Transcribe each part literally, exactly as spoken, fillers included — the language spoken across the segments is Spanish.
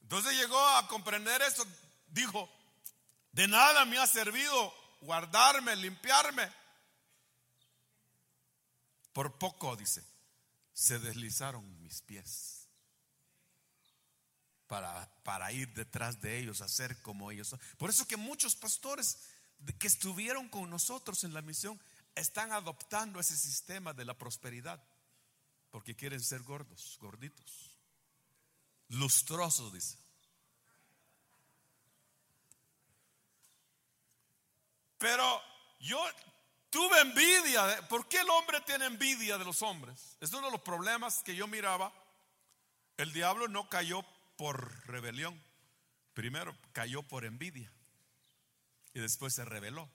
Entonces llegó a comprender esto. Dijo: de nada me ha servido guardarme, limpiarme. Por poco, dice, se deslizaron mis pies para, para ir detrás de ellos, a ser como ellos son. Por eso que muchos pastores que estuvieron con nosotros en la misión están adoptando ese sistema de la prosperidad, porque quieren ser gordos, gorditos, lustrosos, dice. Pero yo tuve envidia. ¿Por qué el hombre tiene envidia de los hombres? Es uno de los problemas que yo miraba. El diablo no cayó por rebelión. Primero cayó por envidia y después se rebeló.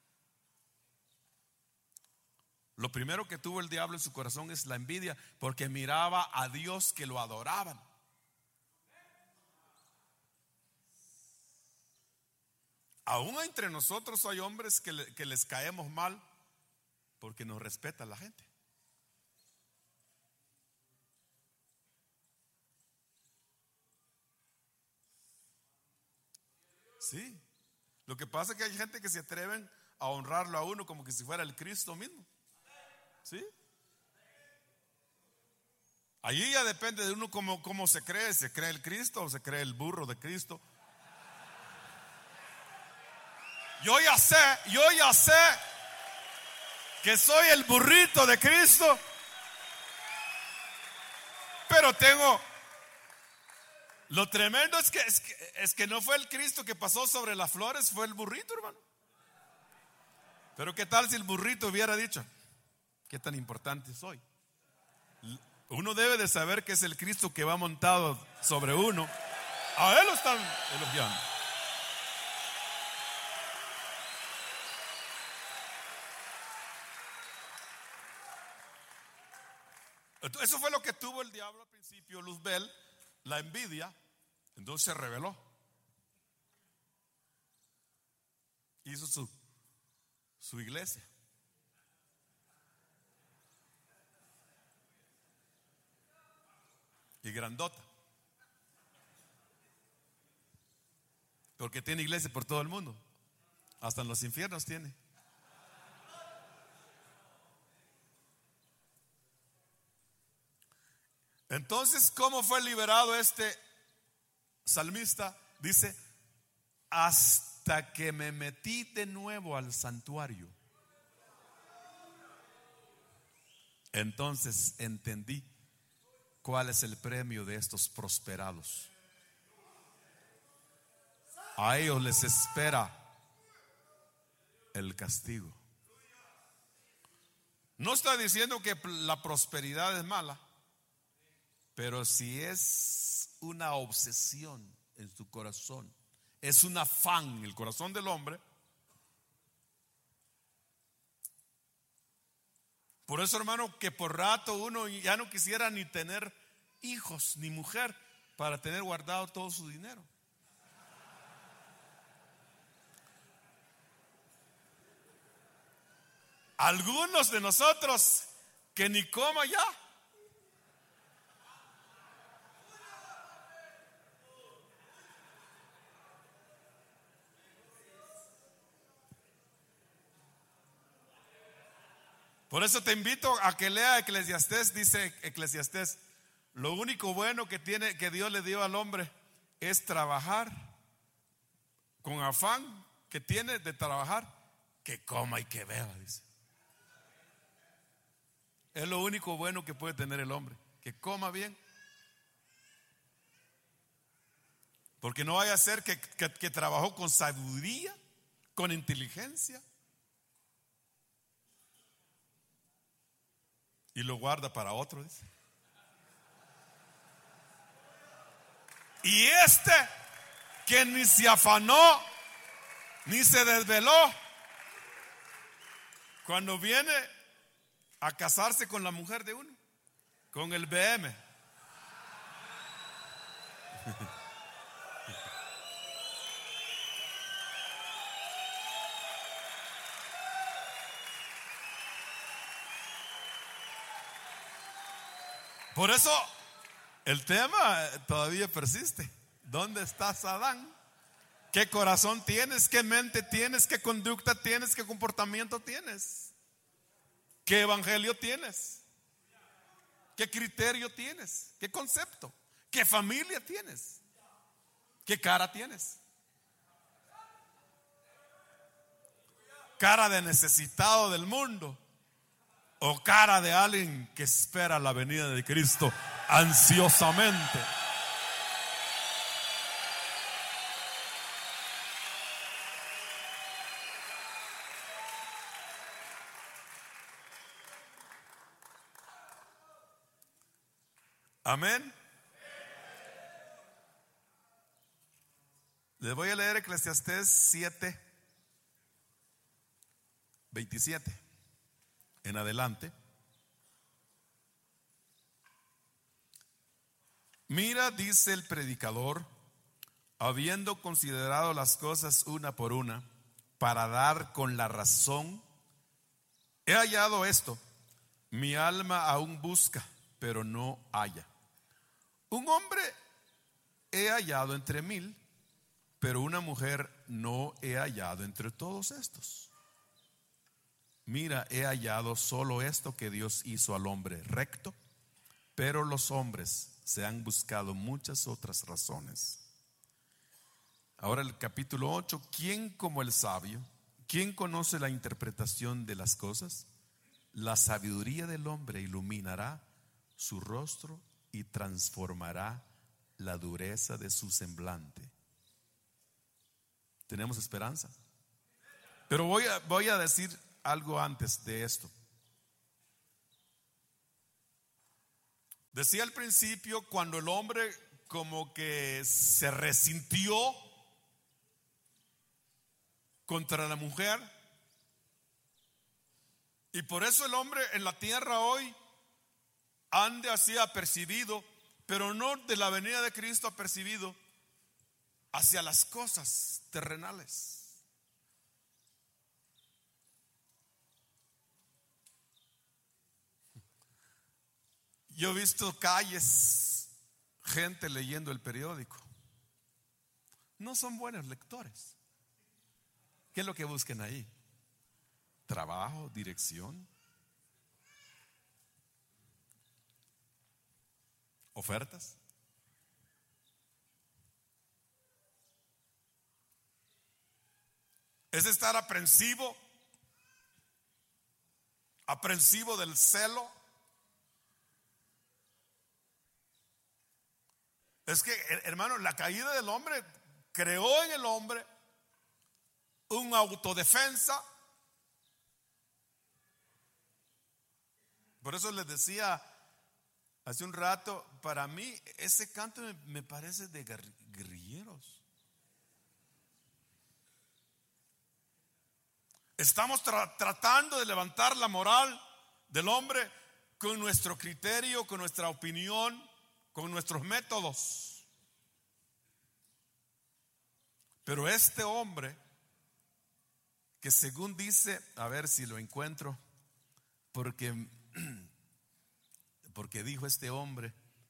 Lo primero que tuvo el diablo en su corazón es la envidia, porque miraba a Dios que lo adoraban. Aún entre nosotros hay hombres que, le, que les caemos mal porque nos respeta la gente. Sí. Lo que pasa es que hay gente que se atreven a honrarlo a uno como que si fuera el Cristo mismo. ¿Sí? Allí ya depende de uno cómo, cómo se cree. ¿Se cree el Cristo o se cree el burro de Cristo? Yo ya sé, yo ya sé que soy el burrito de Cristo, pero tengo. Lo tremendo es que, es que es que no fue el Cristo que pasó sobre las flores, fue el burrito, hermano. Pero qué tal si el burrito hubiera dicho: qué tan importante soy. Uno debe de saber que es el Cristo que va montado sobre uno. A él lo están elogiando. Eso fue lo que tuvo el diablo al principio, Luzbel, la envidia. Entonces se rebeló. Hizo su, su iglesia. Y grandota. Porque tiene iglesia por todo el mundo. Hasta en los infiernos tiene. Entonces, ¿cómo fue liberado este salmista? Dice: hasta que me metí de nuevo al santuario, entonces entendí cuál es el premio de estos prosperados. A ellos les espera el castigo. No está diciendo que la prosperidad es mala, pero si es una obsesión en su corazón, es un afán en el corazón del hombre. Por eso, hermano, que por rato uno ya no quisiera ni tener hijos ni mujer para tener guardado todo su dinero. Algunos de nosotros que ni coma ya. Por eso te invito a que lea Eclesiastés. Dice Eclesiastés: lo único bueno que tiene, que Dios le dio al hombre, es trabajar con afán que tiene de trabajar, que coma y que beba, dice. Es lo único bueno que puede tener el hombre, que coma bien. Porque no vaya a ser que, que, que trabajó con sabiduría, con inteligencia, y lo guarda para otro, dice. Y este que ni se afanó ni se desveló, cuando viene a casarse con la mujer de uno, con el B M, por eso el tema todavía persiste. ¿Dónde estás, Adán? ¿Qué corazón tienes? ¿Qué mente tienes? ¿Qué conducta tienes? ¿Qué comportamiento tienes? ¿Qué evangelio tienes? ¿Qué criterio tienes? ¿Qué concepto? ¿Qué familia tienes? ¿Qué cara tienes? ¿Cara de necesitado del mundo o cara de alguien que espera la venida de Cristo ansiosamente? Amén. Les voy a leer Eclesiastés siete, veintisiete en adelante. Mira, dice el predicador, habiendo considerado las cosas una por una, para dar con la razón, he hallado esto, mi alma aún busca, pero no halla. Un hombre he hallado entre mil, pero una mujer no he hallado entre todos estos. Mira, he hallado solo esto, que Dios hizo al hombre recto, pero los hombres se han buscado muchas otras razones. Ahora el capítulo ocho, ¿quién como el sabio? ¿Quién conoce la interpretación de las cosas? La sabiduría del hombre iluminará su rostro y transformará la dureza de su semblante. Tenemos esperanza. Pero voy a, voy a decir algo antes de esto. Decía al principio, cuando el hombre como que se resintió contra la mujer, y por eso el hombre en la tierra hoy ande así apercibido, pero no de la venida de Cristo apercibido hacia las cosas terrenales. Yo he visto calles, gente leyendo el periódico. No son buenos lectores. ¿Qué es lo que busquen ahí? Trabajo, dirección, ofertas. Es estar aprensivo, aprensivo del celo. Es que, hermano, la caída del hombre creó en el hombre un autodefensa. Por eso les decía hace un rato, para mí ese canto me, me parece de guerrilleros. Estamos tra- tratando de levantar la moral del hombre con nuestro criterio, con nuestra opinión, con nuestros métodos. Pero este hombre, que según dice, a ver si lo encuentro, porque, porque dijo este hombre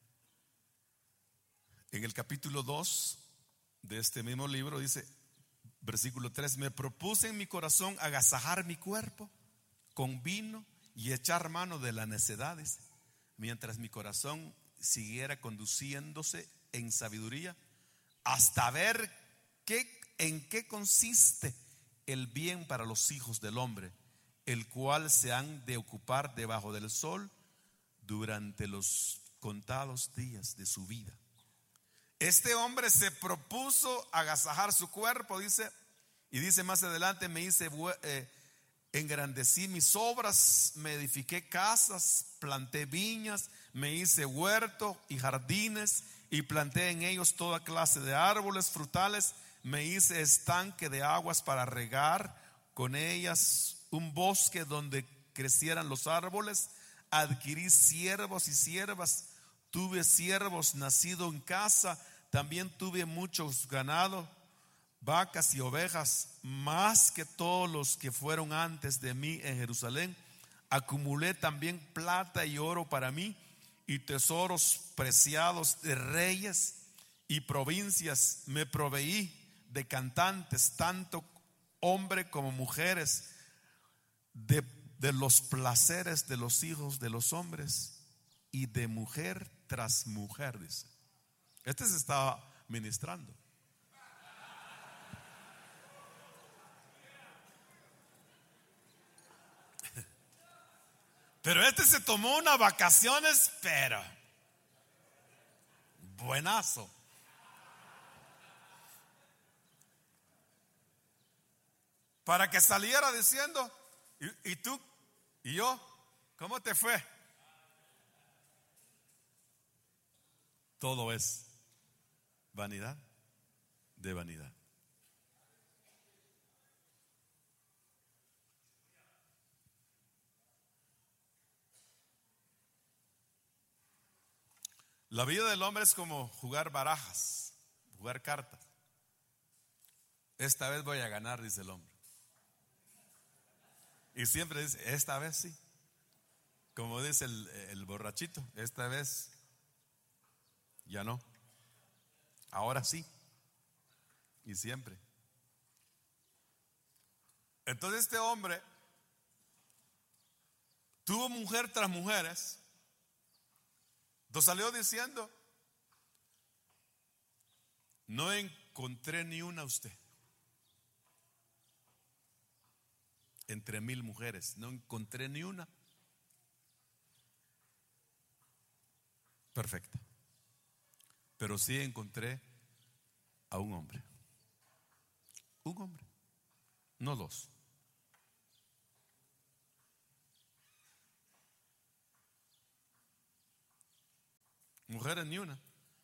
en el capítulo dos de este mismo libro, dice, versículo tres, me propuse en mi corazón agasajar mi cuerpo con vino y echar mano de las necedades, mientras mi corazón siguiera conduciéndose en sabiduría, hasta ver qué, en qué consiste el bien para los hijos del hombre, el cual se han de ocupar debajo del sol durante los contados días de su vida. Este hombre se propuso agasajar su cuerpo, dice, y dice más adelante, me hice, eh, engrandecí mis obras, me edifiqué casas, planté viñas, me hice huerto y jardines, y planté en ellos toda clase de árboles frutales, me hice estanque de aguas para regar con ellas un bosque donde crecieran los árboles, adquirí siervos y siervas, tuve siervos nacido en casa, también tuve muchos ganados, vacas y ovejas, más que todos los que fueron antes de mí en Jerusalén. Acumulé también plata y oro para mí y tesoros preciados de reyes y provincias me proveí de cantantes, tanto hombre como mujeres, de, de los placeres de los hijos de los hombres y de mujer tras mujer, dice. Este se estaba ministrando. Pero este se tomó unas vacaciones, pero buenazo. Para que saliera diciendo, ¿y, y tú? ¿Y yo? ¿Cómo te fue? Todo es vanidad de vanidad. La vida del hombre es como jugar barajas, jugar cartas. Esta vez voy a ganar, dice el hombre. Y siempre dice, esta vez sí. Como dice el, el borrachito, esta vez ya no. Ahora sí. Y siempre. Entonces este hombre tuvo mujer tras mujeres. Entonces salió diciendo, no encontré ni una usted. Entre mil mujeres, no encontré ni una perfecta. Pero sí encontré a un hombre. Un hombre, no dos. Mujeres ni una.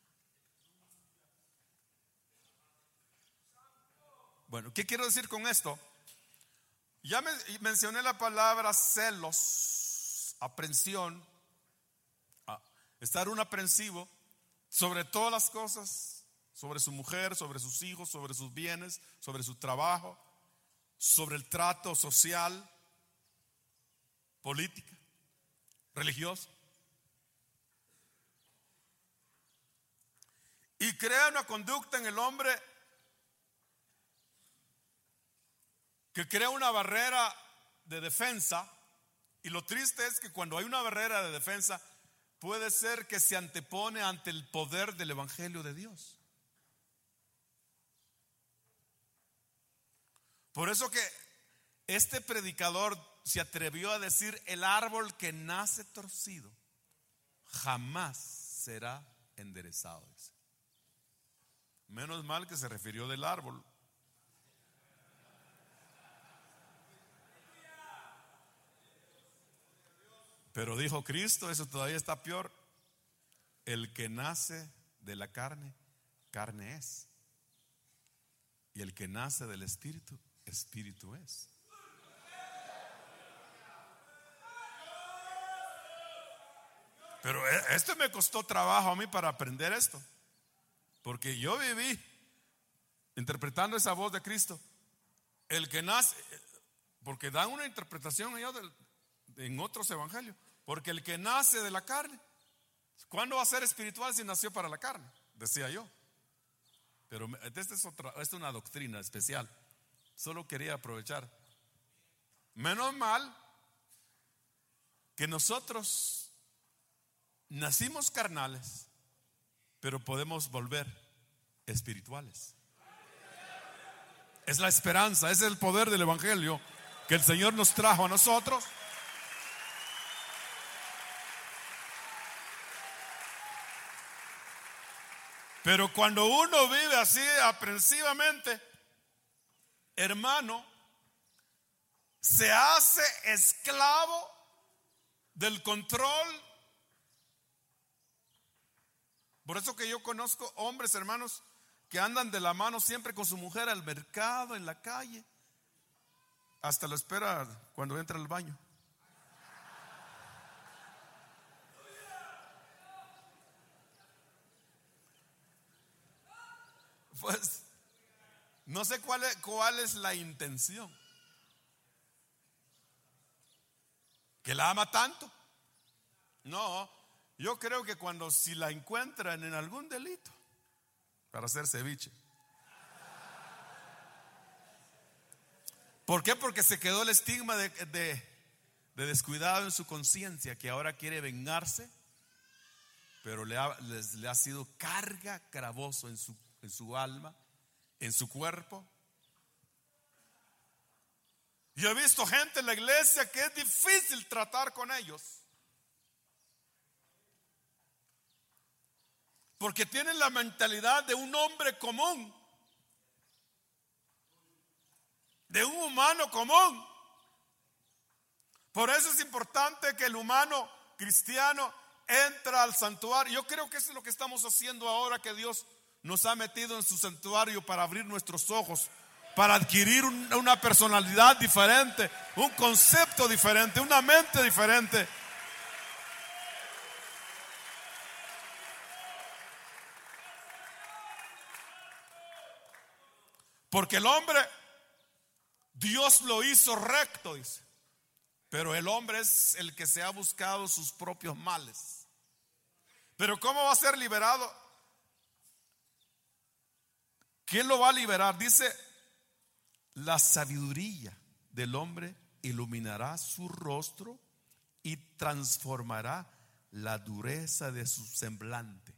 Bueno, ¿qué quiero decir con esto? Ya me, mencioné la palabra celos, aprensión, estar un aprensivo sobre todas las cosas, sobre su mujer, sobre sus hijos, sobre sus bienes, sobre su trabajo, sobre el trato social, política, religioso. Y crea una conducta en el hombre que crea una barrera de defensa. Y lo triste es que cuando hay una barrera de defensa, puede ser que se antepone ante el poder del evangelio de Dios. Por eso que este predicador se atrevió a decir, el árbol que nace torcido jamás será enderezado. Menos mal que se refirió del árbol. Pero dijo Cristo, eso todavía está peor. El que nace de la carne, carne es. Y el que nace del espíritu, espíritu es. Pero esto me costó trabajo a mí para aprender esto. Porque yo viví interpretando esa voz de Cristo. El que nace, porque dan una interpretación allá del, en otros evangelios. Porque el que nace de la carne, ¿cuándo va a ser espiritual si nació para la carne? Decía yo. Pero esta es, otra, esta es una doctrina especial. Solo quería aprovechar. Menos mal que nosotros nacimos carnales, pero podemos volver espirituales. Es la esperanza, es el poder del evangelio que el Señor nos trajo a nosotros. Pero cuando uno vive así aprensivamente, hermano, se hace esclavo del control. Por eso que yo conozco hombres, hermanos, que andan de la mano siempre con su mujer al mercado, en la calle, hasta lo espera cuando entra al baño. Pues no sé cuál es, cuál es la intención. ¿Que la ama tanto? No, yo creo que cuando si la encuentran en algún delito, para hacer ceviche. ¿Por qué? Porque se quedó el estigma de, de, de descuidado en su conciencia, que ahora quiere vengarse, pero le ha, les, le ha sido carga gravoso en su, en su alma, en su cuerpo. Yo he visto gente en la iglesia que es difícil tratar con ellos, porque tienen la mentalidad de un hombre común, de un humano común. Por eso es importante que el humano cristiano entra al santuario. Yo creo que eso es lo que estamos haciendo ahora, que Dios nos ha metido en su santuario para abrir nuestros ojos, para adquirir un, una personalidad diferente, un concepto diferente, una mente diferente. Porque el hombre, Dios lo hizo recto, dice, pero el hombre es el que se ha buscado sus propios males. Pero ¿cómo va a ser liberado? ¿Quién lo va a liberar? Dice: la sabiduría del hombre iluminará su rostro y transformará la dureza de su semblante.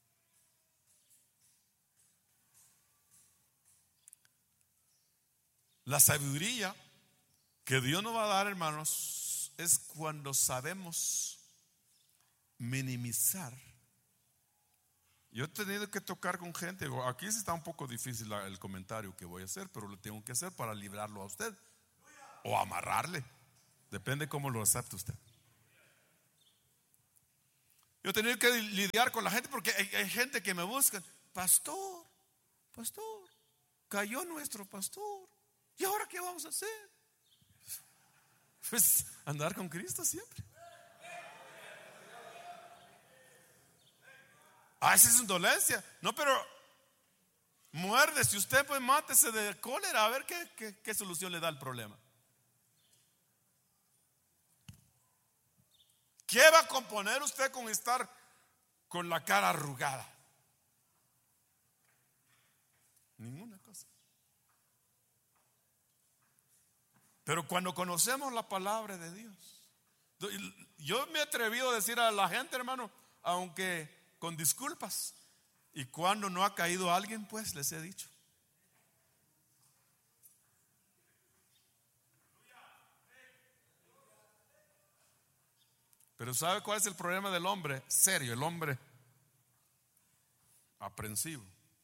La sabiduría que Dios nos va a dar, hermanos, es cuando sabemos minimizar. Yo he tenido que tocar con gente. Aquí está un poco difícil el comentario que voy a hacer, pero lo tengo que hacer para librarlo a usted o amarrarle, depende cómo lo acepte usted. Yo he tenido que lidiar con la gente, porque hay, hay gente que me busca: pastor, pastor, cayó nuestro pastor, ¿y ahora qué vamos a hacer? Pues andar con Cristo siempre. Ah, esa es indolencia. No, pero muerde. Si usted, pues mátese de cólera, a ver qué, qué, qué solución le da al problema. ¿Qué va a componer usted con estar con la cara arrugada? Ninguna cosa. Pero cuando conocemos la palabra de Dios, yo me he atrevido a decir a la gente, hermano, aunque con disculpas, y cuando no ha caído alguien, pues les he dicho. Pero ¿sabe cuál es el problema del hombre? Serio, el hombre aprensivo.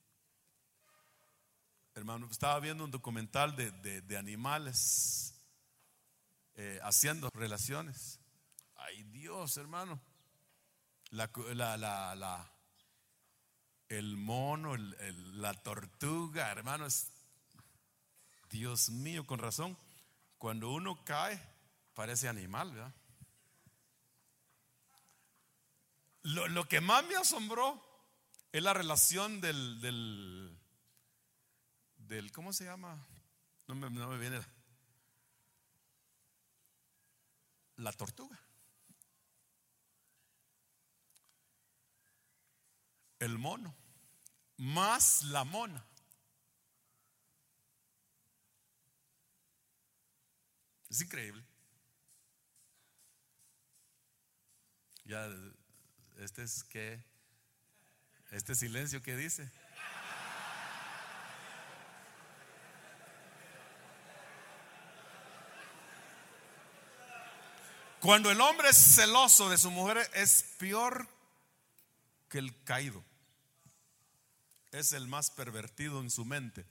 Hermano, estaba viendo un documental de, de, de animales eh, haciendo relaciones. Ay, Dios, hermano. La, la, la, la, el mono, el, el, la tortuga, hermanos, Dios mío, con razón, cuando uno cae parece animal, ¿verdad? Lo, lo que más me asombró es la relación del, del, del ¿cómo se llama? No me, no me viene la, la tortuga. El mono más la mona. Es increíble. Ya, este es que este silencio que dice. Cuando el hombre es celoso de su mujer, es peor que el caído. Es el más pervertido en su mente.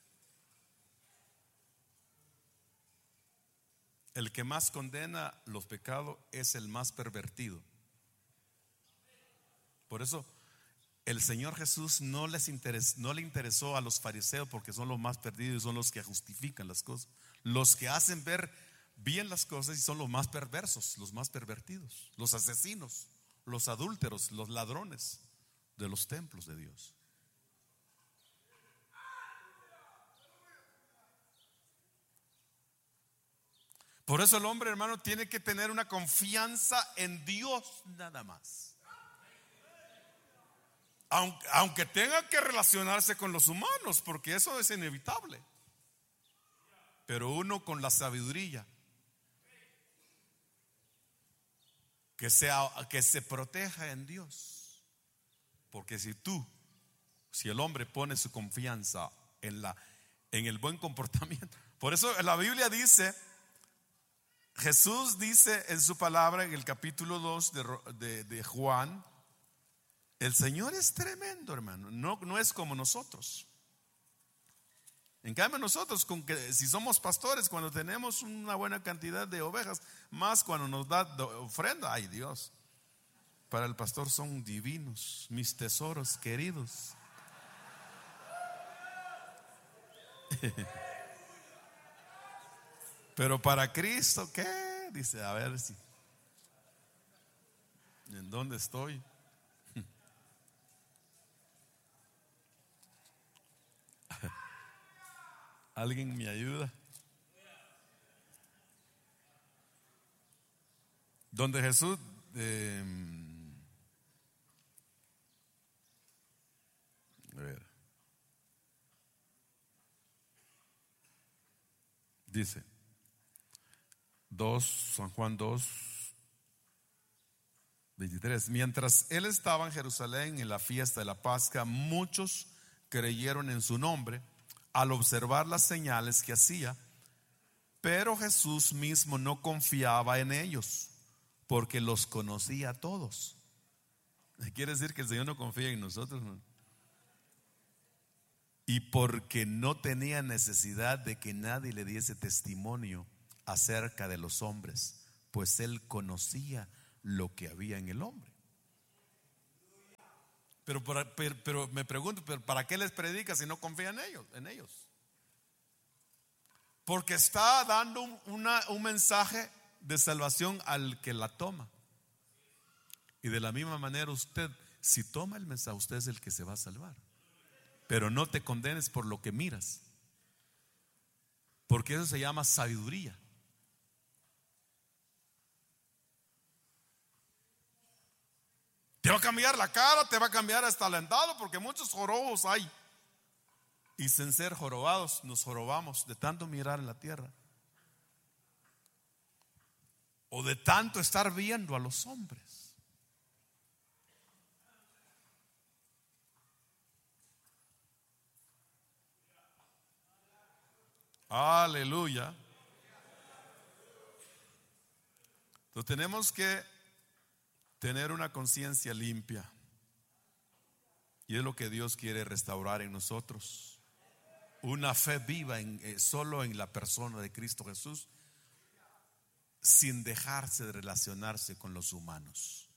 El que más condena los pecados es el más pervertido. Por eso el Señor Jesús no les interes, no le interesó a los fariseos, porque son los más perdidos y son los que justifican las cosas, los que hacen ver bien las cosas, y son los más perversos, los más pervertidos, los asesinos, los adúlteros, los ladrones de los templos de Dios. Por eso el hombre, hermano, tiene que tener una confianza en Dios nada más. Aunque, aunque tenga que relacionarse con los humanos, porque eso es inevitable. Pero uno con la sabiduría, que, sea, que se proteja en Dios. Porque si tú, si el hombre pone su confianza en, la, en el buen comportamiento. Por eso la Biblia dice, Jesús dice en su palabra en el capítulo dos de, de, de Juan, el Señor es tremendo, hermano. No, no es como nosotros. En cambio nosotros, con que, si somos pastores, cuando tenemos una buena cantidad de ovejas, más cuando nos da ofrenda, ay Dios, para el pastor son divinos, mis tesoros queridos. Pero para Cristo, ¿qué? Dice, a ver si, ¿en dónde estoy? ¿Alguien me ayuda? Donde Jesús eh, a ver, dice dos, San Juan dos, veintitrés. Mientras él estaba en Jerusalén en la fiesta de la Pascua, muchos creyeron en su nombre al observar las señales que hacía, pero Jesús mismo no confiaba en ellos, porque los conocía a todos. Quiere decir que el Señor no confía en nosotros, ¿no? Y porque no tenía necesidad de que nadie le diese testimonio acerca de los hombres, pues él conocía lo que había en el hombre. Pero, pero, pero me pregunto, ¿pero para qué les predica si no confía en ellos? En ellos. Porque está dando una, un mensaje de salvación al que la toma. Y de la misma manera usted, si toma el mensaje, usted es el que se va a salvar. Pero no te condenes por lo que miras, porque eso se llama sabiduría. Te va a cambiar la cara, te va a cambiar hasta el andado, porque muchos jorobos hay. Y sin ser jorobados, nos jorobamos de tanto mirar en la tierra, o de tanto estar viendo a los hombres. Aleluya. Entonces tenemos que tener una conciencia limpia, y es lo que Dios quiere restaurar en nosotros. Una fe viva en, eh, solo en la persona de Cristo Jesús, sin dejarse de relacionarse con los humanos.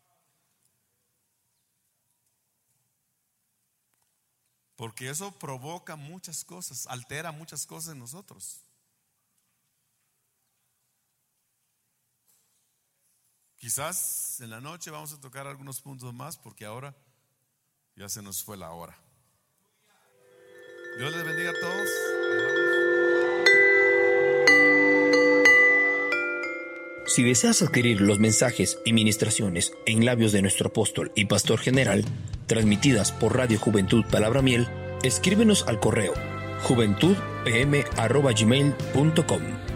Porque eso provoca muchas cosas, altera muchas cosas en nosotros. Quizás en la noche vamos a tocar algunos puntos más, porque ahora ya se nos fue la hora. Dios les bendiga a todos. Si deseas adquirir los mensajes y ministraciones en labios de nuestro apóstol y pastor general, transmitidas por Radio Juventud Palabra Miel, escríbenos al correo juventud p m arroba gmail punto com.